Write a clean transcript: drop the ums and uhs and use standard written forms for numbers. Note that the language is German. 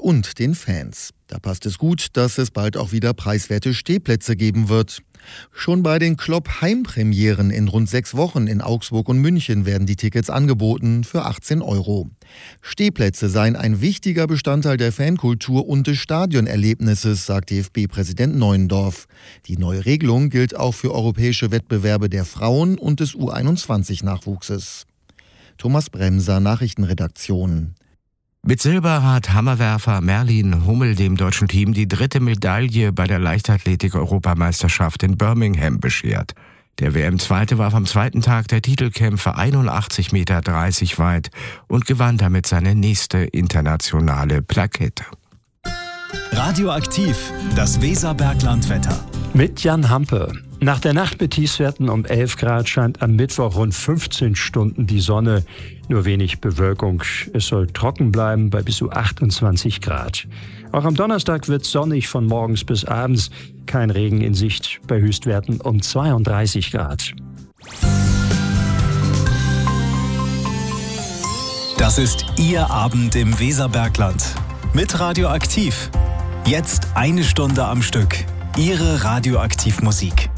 und den Fans. Da passt es gut, dass es bald auch wieder preiswerte Stehplätze geben wird. Schon bei den Klopp-Heimpremieren in rund 6 Wochen in Augsburg und München werden die Tickets angeboten für 18 €. Stehplätze seien ein wichtiger Bestandteil der Fankultur und des Stadionerlebnisses, sagt DFB-Präsident Neuendorf. Die neue Regelung gilt auch für europäische Wettbewerbe der Frauen und des U21-Nachwuchses. Thomas Bremser, Nachrichtenredaktion. Mit Silber hat Hammerwerfer Merlin Hummel dem deutschen Team die 3. Medaille bei der Leichtathletik-Europameisterschaft in Birmingham beschert. Der WM-Zweite warf am zweiten Tag der Titelkämpfe 81,30 Meter weit und gewann damit seine nächste internationale Plakette. Radioaktiv, das Weserberglandwetter. Mit Jan Hampe. Nach der Nacht mit Tiefstwerten um 11 Grad scheint am Mittwoch rund 15 Stunden die Sonne. Nur wenig Bewölkung. Es soll trocken bleiben bei bis zu 28 Grad. Auch am Donnerstag wird es sonnig von morgens bis abends. Kein Regen in Sicht bei Höchstwerten um 32 Grad. Das ist Ihr Abend im Weserbergland. Mit Radioaktiv. Jetzt 1 Stunde am Stück. Ihre Radioaktivmusik.